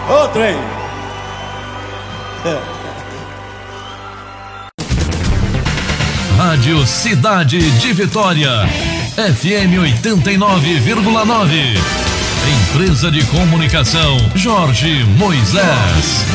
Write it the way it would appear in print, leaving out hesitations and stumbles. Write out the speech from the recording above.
Ô, trem. Rádio Cidade de Vitória, FM 89,9. Empresa de Comunicação Jorge Moisés.